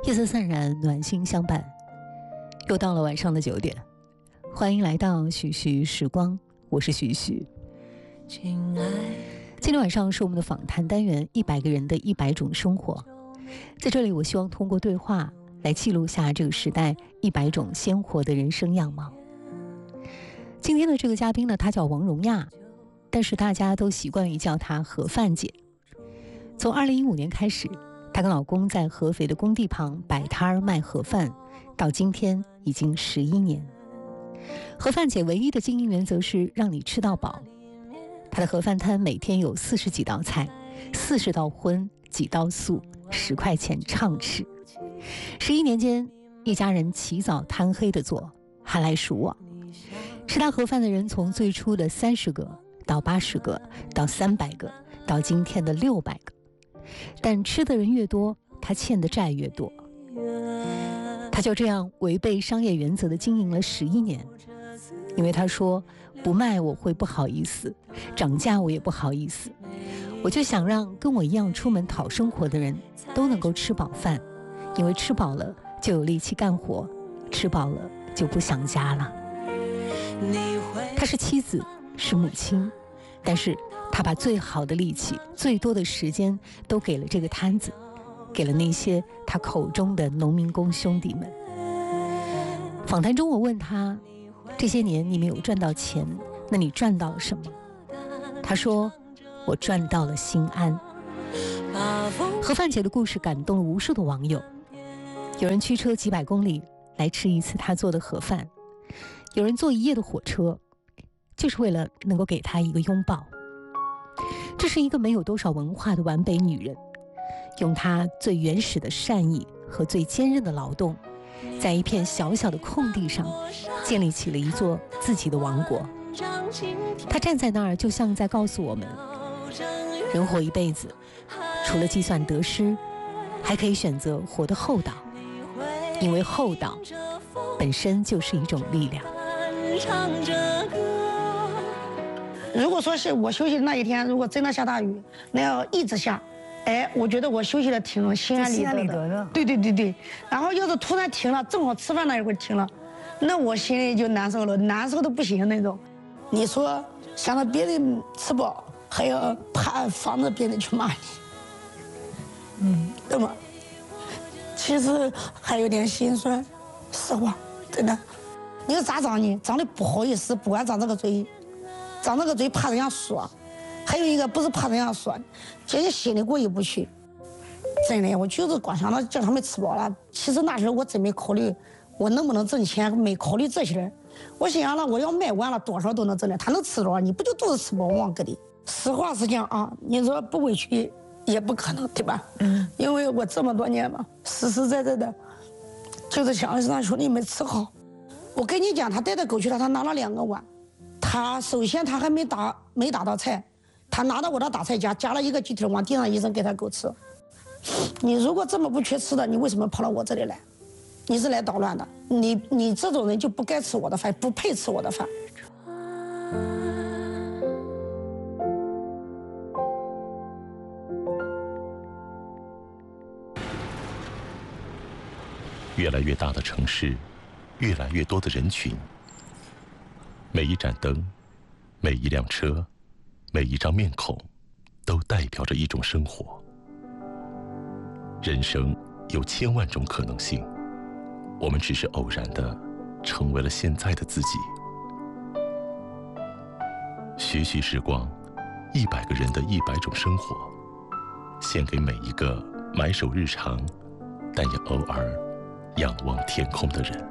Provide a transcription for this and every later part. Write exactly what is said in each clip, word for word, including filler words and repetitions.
夜色散染，暖心相伴。又到了晚上的九点，欢迎来到徐徐时光，我是徐徐。今天晚上是我们的访谈单元，一百个人的一百种生活。在这里，我希望通过对话来记录下这个时代一百种鲜活的人生样貌。今天的这个嘉宾呢，她叫王荣亚，但是大家都习惯于叫她盒饭姐。从二零一五年开始，她跟老公在合肥的工地旁摆摊儿卖盒饭，到今天已经十一年。盒饭姐唯一的经营原则是让你吃到饱。她的盒饭摊每天有四十几道菜，四十道荤，几道素，十块钱畅吃。十一年间，一家人起早贪黑的做，还来数我。吃她盒饭的人从最初的三十个到八十个到三百个，到今天的六百个。但吃的人越多，他欠的债越多。他就这样违背商业原则的经营了十一年，因为他说不卖我会不好意思，涨价我也不好意思，我就想让跟我一样出门讨生活的人都能够吃饱饭，因为吃饱了就有力气干活，吃饱了就不想家了。他是妻子，是母亲，但是他把最好的力气，最多的时间都给了这个摊子，给了那些他口中的农民工兄弟们。访谈中我问他，这些年你没有赚到钱，那你赚到了什么？他说，我赚到了心安。盒饭姐的故事感动了无数的网友，有人驱车几百公里来吃一次他做的盒饭，有人坐一夜的火车，就是为了能够给他一个拥抱。这是一个没有多少文化的皖北女人，用她最原始的善意和最坚韧的劳动，在一片小小的空地上建立起了一座自己的王国。她站在那儿，就像在告诉我们，人活一辈子，除了计算得失，还可以选择活得厚道，因为厚道本身就是一种力量。 如果说是我休息的那一天，如果真的下大雨，那要一直下，哎，我觉得我休息的挺心安理得的。心安理得的。对对对对。然后要是突然停了，正好吃饭那一会儿停了，那我心里就难受了，难受的不行那种。你说想让别人吃饱，还要怕防着别人去骂你，嗯，对吗？其实还有点心酸，失望，真的。你说咋长呢？长得不好意思，不管长这个嘴。长那个嘴怕人家说，还有一个不是怕人家说，就是心里过意不去。真的，我就是光想到叫他们吃饱了。其实那时候我真没考虑我能不能挣钱，没考虑这些人。我心想了，我要卖完了多少都能挣的，他能吃多少？你不就肚子吃饱往给你？实话实讲啊，你说不委屈也不可能，对吧？嗯。因为我这么多年嘛，实实在在的，就是想让兄弟们吃好。我跟你讲，他带着狗去了，他拿了两个碗。他首先他还没打没打到菜，他拿到我的打菜夹夹了一个鸡腿往地上一扔给他狗吃。你如果这么不缺吃的，你为什么跑到我这里来？你是来捣乱的，你你这种人就不该吃我的饭，不配吃我的饭。 越来越大的城市，越来越多的人群。每一盏灯，每一辆车，每一张面孔，都代表着一种生活。人生有千万种可能性，我们只是偶然的成为了现在的自己。徐徐时光，一百个人的一百种生活，献给每一个埋首日常，但也偶尔仰望天空的人。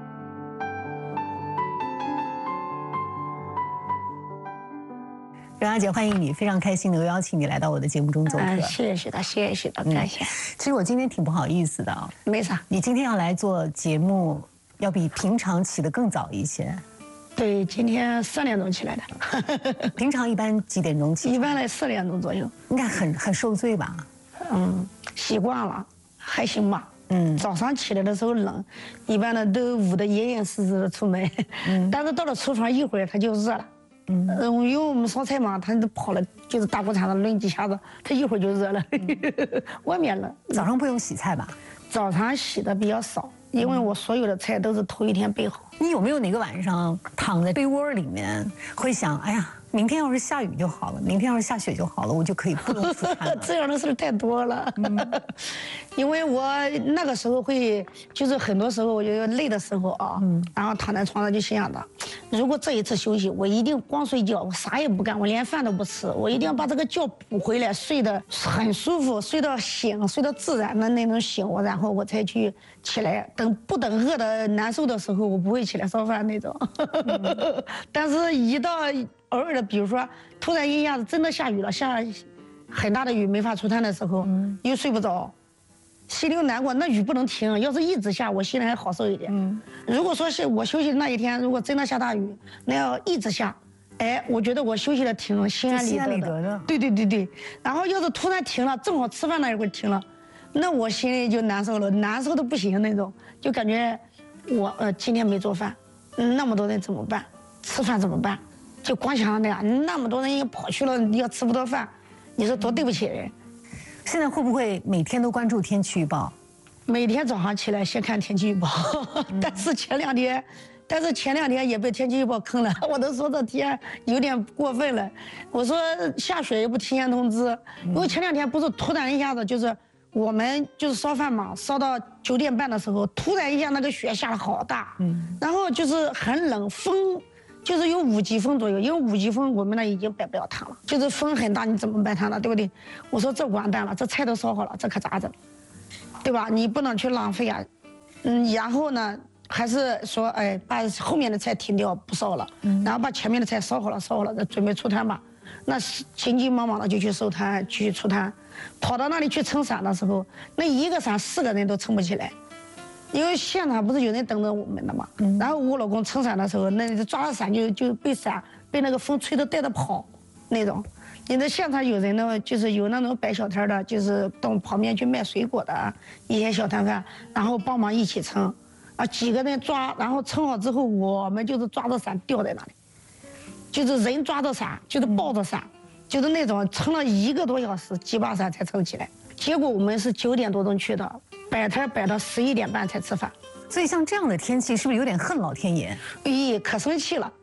荣亚姐，欢迎你，非常开心能够邀请你来到我的节目中做客。 嗯，谢谢的，谢谢的，感谢、嗯。 其实我今天挺不好意思的啊， 没啥。 你今天要来做节目，要比平常起得更早一些。 对，今天四点钟起来的。 平常一般几点钟起？ 一般来四点钟左右。 应该很很受罪吧？ 嗯，习惯了，还行吧。嗯，早上起来的时候冷，一般的都捂得严严实实的出门。嗯，但是到了橱窗一会儿它就热了。 嗯，因为我们烧菜嘛，它都跑了，就是大锅铲子抡几下子，它一会儿就热了。外面冷。 早上不用洗菜吧？ 早上洗的比较少，因为我所有的菜都是头一天备好。 你有没有哪个晚上躺在被窝里面，会想，哎呀，明天要是下雨就好了，明天要是下雪就好了，我就可以不用出汗了。 这样的事太多了，嗯、因为我那个时候会，就是很多时候我觉得累的时候啊，嗯、然后躺在床上就心想着，如果这一次休息，我一定光睡觉，我啥也不干，我连饭都不吃，我一定要把这个觉补回来，睡得很舒服，睡到醒，睡到自然的那种醒，我然后我才去起来。等不等饿的难受的时候，我不会起来烧饭那种。嗯、但是一到偶尔的，比如说突然一下子真的下雨了，下很大的雨没法出摊的时候，嗯、又睡不着，心里又难过。那雨不能停，要是一直下，我心里还好受一点。嗯、如果说是我休息的那一天，如果真的下大雨，那要一直下，哎，我觉得我休息的挺心安理得的。心安理得的。对对对对。然后要是突然停了，正好吃饭那一会儿停了，那我心里就难受了，难受的不行那种，就感觉我呃今天没做饭，那么多人怎么办？吃饭怎么办？就光想那样，那么多人也跑去了，你要吃不到饭，你说多对不起人。 现在会不会每天都关注天气预报？ 每天早上起来先看天气预报，嗯、但是前两天，但是前两天也被天气预报坑了，我都说这天有点过分了。我说下雪也不提前通知，因为前两天不是突然一下子就是我们就是烧饭嘛，烧到九点半的时候，突然一下那个雪下得好大，嗯，然后就是很冷，风。就是有五级风左右，因为五级风我们那已经摆不了摊了，就是风很大，你怎么摆摊了，对不对？我说这完蛋了，这菜都烧好了，这可咋整？对吧？你不能去浪费啊，嗯，然后呢，还是说，哎，把后面的菜停掉不烧了，嗯、然后把前面的菜烧好了，烧好了，再准备出摊吧。那急急忙忙的就去收摊，去出摊，跑到那里去撑伞的时候，那一个伞四个人都撑不起来。因为现场不是有人等着我们的嘛，嗯、然后我老公撑伞的时候，那抓着伞就就被伞被那个风吹得带着跑，那种。你的现场有人呢，就是有那种摆小摊的，就是到旁边去卖水果的一些小摊贩，然后帮忙一起撑，啊，几个人抓，然后撑好之后，我们就是抓着伞吊在那里，就是人抓着伞，就是抱着伞，就是那种撑了一个多小时，几把伞才撑起来。结果我们是九点多钟去的。摆摊摆到十一点半才吃饭， 所以像这样的天气，是不是有点恨老天爷？ 咦，可生气了！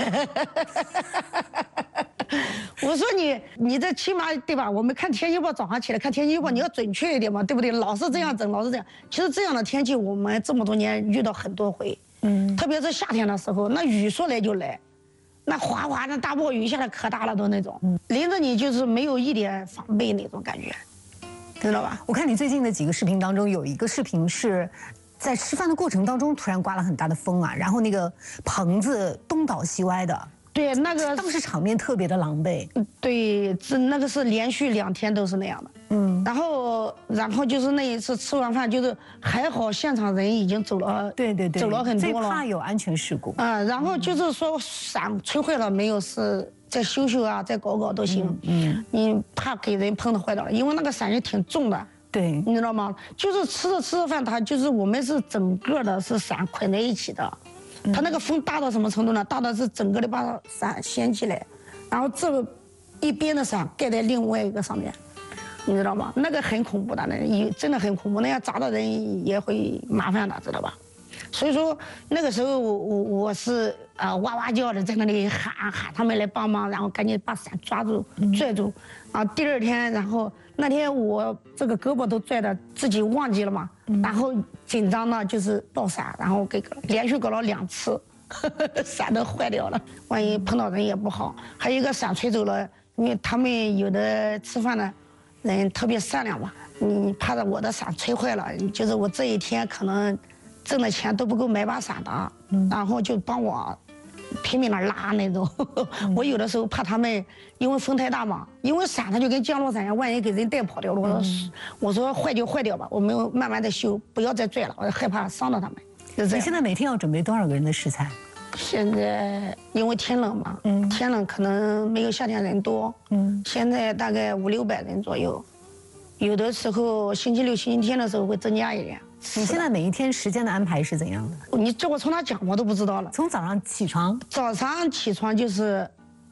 我说你，你这起码对吧？我们看天气预报，早上起来看天气预报，你要准确一点嘛，对不对？老是这样整，老是这样。其实这样的天气，我们这么多年遇到很多回，嗯，特别是夏天的时候，那雨说来就来，那哗哗那大暴雨下来可大了都那种，嗯、淋着你就是没有一点防备那种感觉。知道吧？ 我看你最近的几个视频当中，有一个视频是在吃饭的过程当中突然刮了很大的风啊，然后那个棚子东倒西歪的。 对，那个当时场面特别的狼狈。 对，这那个是连续两天都是那样的。嗯，然后然后就是那一次吃完饭，就是还好现场人已经走了， 对对对， 走了很多了。 最怕有安全事故。 啊、嗯，然后就是说伞吹坏了没有事。再修修啊，再搞搞都行。嗯，嗯你怕给人碰的坏掉了，因为那个伞也挺重的。 对， 你知道吗？就是吃着吃着饭，它就是我们是整个的是伞捆在一起的，嗯、它那个风大到什么程度呢？大到是整个的把伞掀起来，然后这个一边的伞盖在另外一个上面，你知道吗？那个很恐怖的，那也真的很恐怖，那样砸到人也会麻烦的，知道吧？所以说那个时候我我我是呃哇哇叫的在那里喊喊他们来帮忙，然后赶紧把伞抓住拽住，啊第二天然后那天我这个胳膊都拽的自己忘记了嘛，然后紧张的就是抱伞，然后给连续搞了两次，伞都坏掉了，万一碰到人也不好。还有一个伞吹走了，因为他们有的吃饭的人特别善良嘛，你怕着我的伞吹坏了，就是我这一天可能。挣的钱都不够买把伞的，嗯、然后就帮我拼命的拉那种。嗯、我有的时候怕他们，因为风太大嘛，因为伞它就跟降落伞一样，万一给人带跑掉了，我说、嗯、我说坏就坏掉吧，我们慢慢的修，不要再拽了，我害怕伤到他们。 你现在每天要准备多少个人的食材？ 现在因为天冷嘛，嗯、天冷可能没有夏天人多，嗯、现在大概五六百人左右，有的时候星期六、星期天的时候会增加一点。 你现在每一天时间的安排是怎样的？ 你叫我从哪讲我都不知道了。 从早上起床， 早上起床就是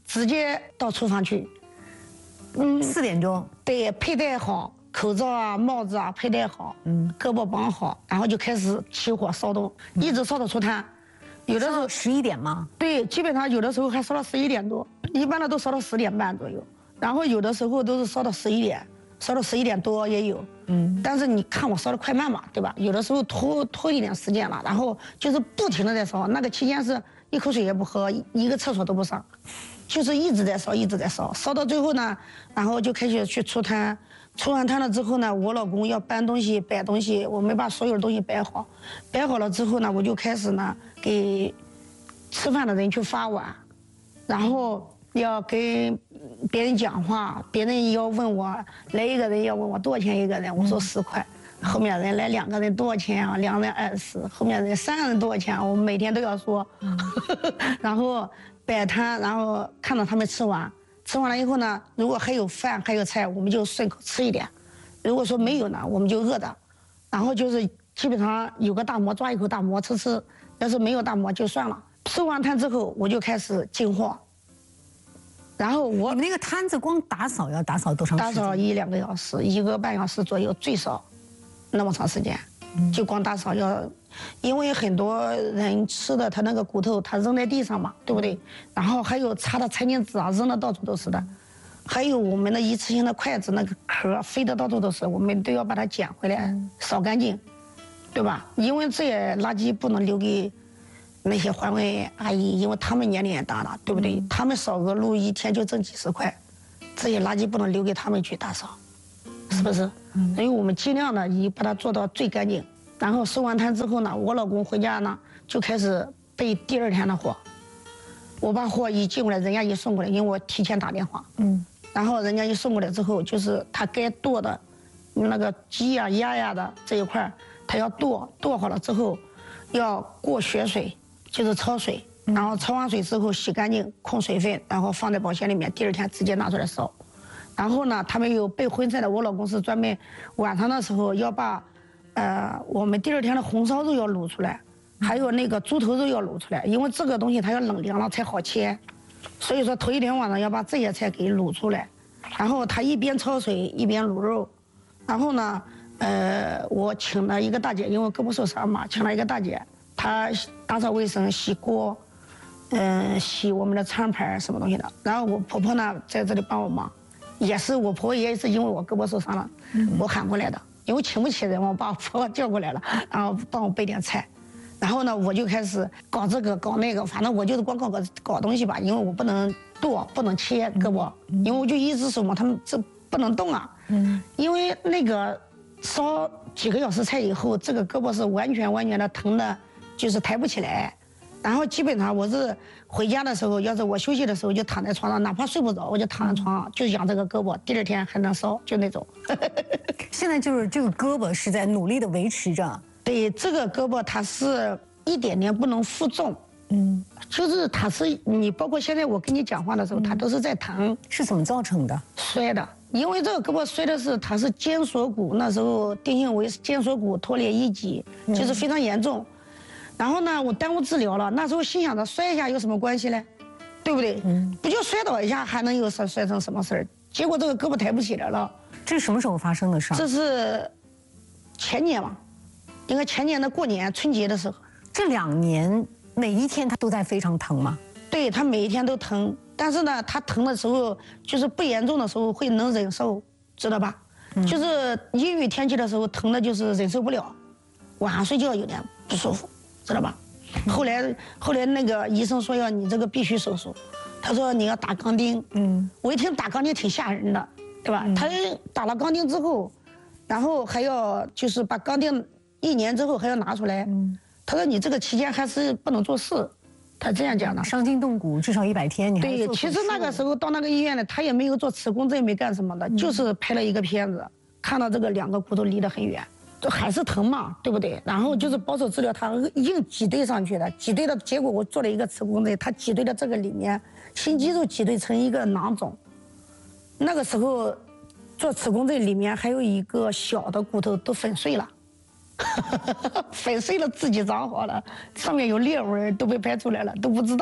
直接到厨房去。 嗯，四点钟。 对，佩戴好口罩啊、帽子啊，佩戴好，嗯，胳膊绑好，然后就开始起火烧东，嗯、一直烧到出摊。有的时候十一点吗？ 对，基本上有的时候还烧到十一点多，一般的都烧到十点半左右。然后有的时候都是烧到十一点，烧到十一点多也有。嗯，但是你看我烧的快慢嘛，对吧？有的时候拖拖一点时间了，然后就是不停的在烧。那个期间是一口水也不喝，一个厕所都不上，就是一直在烧，一直在烧。烧到最后呢，然后就开始去出摊。出完摊了之后呢，我老公要搬东西、摆东西，我们把所有的东西摆好。摆好了之后呢，我就开始呢给吃饭的人去发碗，然后要跟别人讲话，别人要问我，来一个人要问我多少钱一个人，我说十块。后面人来两个人多少钱啊？两个人二十。后面人三个人多少钱啊？我每天都要说。然后摆摊，然后看到他们吃完。吃完了以后呢，如果还有饭还有菜，我们就顺口吃一点；如果说没有呢，我们就饿着。然后就是基本上有个大馍抓一口大馍吃吃，要是没有大馍就算了。吃完摊之后，我就开始进货。然后我你们那个摊子光打扫要打扫多长时间？ 打扫一两个小时，一个半小时左右，最少那么长时间。就光打扫要，因为很多人吃的他那个骨头他扔在地上嘛，对不对？然后还有擦的餐巾纸啊，扔的到处都是的，还有我们的一次性的筷子那个壳飞的到处都是，我们都要把它捡回来扫干净，对吧？因为这些垃圾不能留给那些环卫阿姨，因为他们年龄也大了，对不对？他们扫个路一天就挣几十块，这些垃圾不能留给他们去打扫。是不是？嗯，所以我们尽量的以把它做到最干净。然后收完摊之后呢，我老公回家呢就开始备第二天的货。我把货一进过来，人家一送过来，因为我提前打电话。嗯。然后人家一送过来之后，就是他该剁的，那个鸡呀、鸭呀的这一块，他要剁，剁好了之后，要过血水，就是焯水。然后焯完水之后洗干净，控水分，然后放在保鲜里面，第二天直接拿出来烧。然后呢，他们有备荤菜的，我老公是专门晚上的时候要把，呃，我们第二天的红烧肉要卤出来，还有那个猪头肉要卤出来，因为这个东西它要冷凉了才好切，所以说头一天晚上要把这些菜给卤出来，然后他一边焯水一边卤肉，然后呢，呃，我请了一个大姐，因为胳膊受伤嘛，请了一个大姐，她打扫卫生、洗锅，嗯、呃，洗我们的餐盘什么东西的，然后我婆婆呢在这里帮我忙。也是我婆婆也是因为我胳膊受伤了，嗯、我喊过来的，因为请不起人，我把我婆婆叫过来了，然后帮我备点菜，然后呢我就开始搞这个搞那个，反正我就是光搞个搞东西吧，因为我不能剁不能切胳膊，嗯、因为我就一只手嘛，他们这不能动啊，嗯、因为那个烧几个小时菜以后，这个胳膊是完全完全的疼的，就是抬不起来。然后基本上我是回家的时候，要是我休息的时候就躺在床上，哪怕睡不着，我就躺在床上，就养这个胳膊，第二天还能烧，就那种。 现在就是这个胳膊是在努力的维持着。 对，这个胳膊它是一点点不能负重，嗯，就是它是你包括现在我跟你讲话的时候，它都是在疼。 是怎么造成的？ 摔的，因为这个胳膊摔的是它是肩锁骨，那时候定性为肩锁骨脱裂一级，就是非常严重。然后呢，我耽误治疗了。那时候心想着摔一下有什么关系呢？对不对？嗯，不就摔倒一下，还能有摔摔成什么事儿？结果这个胳膊抬不起来了。 这是什么时候发生的事儿？ 这是前年嘛，应该前年的过年春节的时候。 这两年每一天他都在非常疼吗？ 对，他每一天都疼，但是呢，他疼的时候就是不严重的时候会能忍受，知道吧？嗯、就是阴雨天气的时候疼的就是忍受不了，晚上睡觉有点不舒服。知道吧？后来后来那个医生说要你这个必须手术，他说你要打钢钉。嗯，我一听打钢钉挺吓人的，对吧？嗯、他打了钢钉之后，然后还要就是把钢钉一年之后还要拿出来。嗯，他说你这个期间还是不能做事，他这样讲的。 伤筋动骨至少一百天，你还对，其实那个时候到那个医院呢，他也没有做磁共振，没干什么的，嗯、就是拍了一个片子，看到这个两个骨头离得很远。这还是疼嘛，对不对？然后就是保守治疗，他硬挤兑上去的，挤兑的结果我做了一个磁共振，他挤兑的这个里面心肌肉挤兑成一个囊肿。那个时候做磁共振里面还有一个小的骨头都粉碎了，粉碎了自己长好了，上面有裂纹都被拍出来了，都不知道。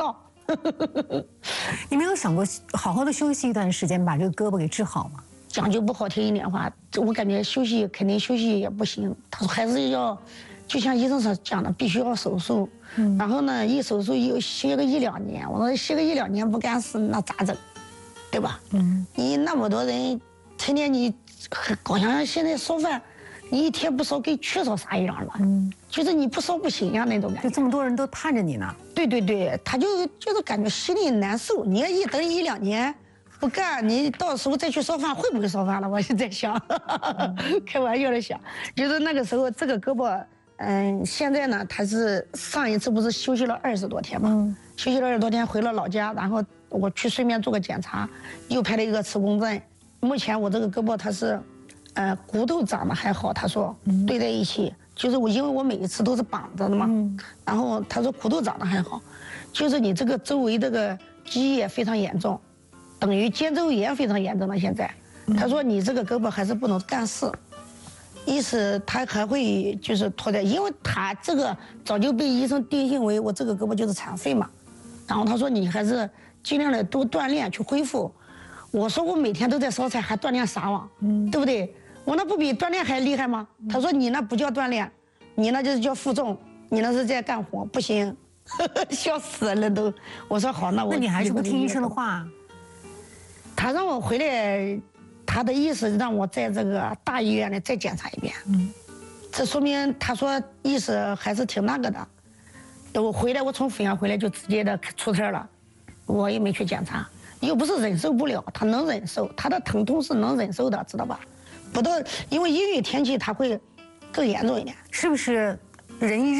你没有想过好好的休息一段时间，把这个胳膊给治好吗？ 讲句不好听一点话，我感觉休息肯定休息也不行。他说还是要，就像医生所讲的，必须要手术。嗯，然后呢，一手术又歇个一两年。我说歇个一两年不干事，那咋整？对吧？嗯，你那么多人，天天你好像现在烧饭，你一天不烧跟缺少啥一样了。嗯，就是你不烧不行呀、啊、那种感觉。 就这么多人都盼着你呢。对对对，他就就是感觉心里难受。你要一等一两年。不干，你到时候再去烧饭，会不会烧饭了？我就在想，开玩笑的想，就是那个时候这个胳膊，嗯，现在呢，他是上一次不是休息了二十多天嘛，嗯、休息了二十多天回了老家，然后我去顺便做个检查，又拍了一个磁共振。目前我这个胳膊它是，呃，骨头长得还好，他说、嗯、对在一起，就是我因为我每一次都是绑着的嘛，嗯、然后他说骨头长得还好，就是你这个周围这个积液非常严重。等于肩周炎非常严重了，现在，他说你这个胳膊还是不能干事，意思他还会就是拖在，因为他这个早就被医生定性为我这个胳膊就是残废嘛，然后他说你还是尽量的多锻炼去恢复，我说我每天都在烧菜还锻炼啥嘛，嗯，对不对？我那不比锻炼还厉害吗？他说你那不叫锻炼，你那就是叫负重，你那是在干活，不行，笑死了都。我说好，那我那你还是不听医生的话。 他让我回来，他的意思让我在这个大医院里再检查一遍。嗯，这说明他说意思还是挺那个的。我回来，我从阜阳回来就直接的出事了，我也没去检查，又不是忍受不了，他能忍受，他的疼痛是能忍受的，知道吧？不到，因为阴雨天气他会更严重一点， 是不是？人一